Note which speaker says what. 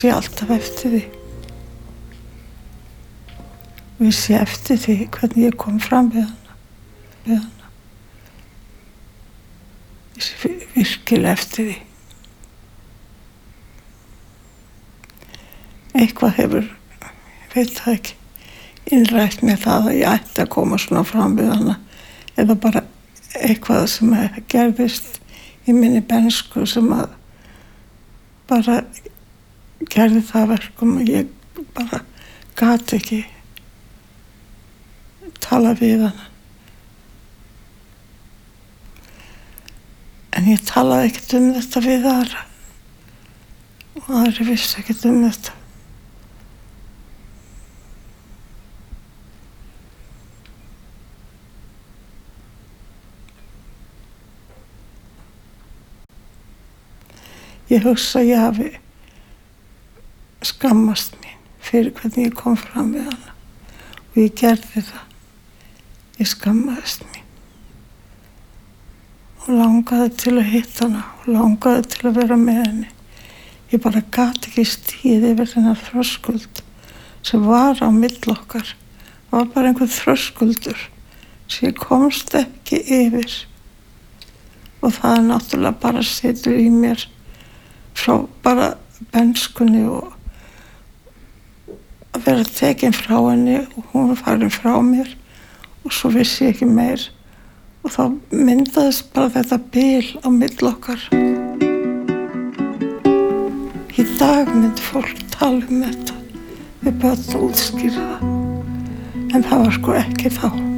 Speaker 1: Ég alltaf eftir því. Vissi eftir því hvernig ég kom fram við hana. Vissi virkilega eftir því. Eitthvað hefur, ég veit það ekki, innrætt með það að ég ætti að koma svona fram við hana. Eða bara eitthvað sem gerðist í minni bernsku sem að bara gerði það verkum og ég bara gat ekki tala við hana. En ég talaði ekkert þetta við aðra og aðri vissi ekkert þetta. Ég hugsa að ég hafi skammast mín fyrir hvernig ég kom fram við hana og ég gerði það. Ég skammaðist mín og langaði til að hitta hana og langaði til að vera með henni. Ég bara gat ekki stigið yfir þennan þröskuld sem var á milli okkar. Það var bara einhver þröskuldur sem ég komst ekki yfir og það er náttúrulega bara situr í mér frá bara bernskunni og að vera tekin frá henni og hún var farin frá mér og svo vissi ég ekki meir og þá myndaðist bara þetta bil á milli okkar. Í dag myndi fólk tala þetta, við börn útskýra það, en það var sko ekki þá.